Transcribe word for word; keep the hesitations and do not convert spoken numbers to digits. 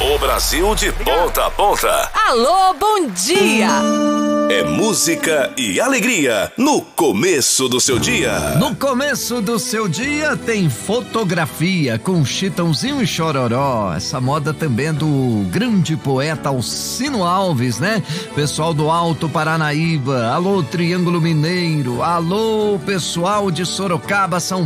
O Brasil de ponta a ponta. Alô, bom dia! É música e alegria no começo do seu dia. No começo do seu dia tem fotografia com Chitãozinho e Chororó. Essa moda também é do grande poeta Alcino Alves, né? Pessoal do Alto Paranaíba, alô Triângulo Mineiro, alô pessoal de Sorocaba, São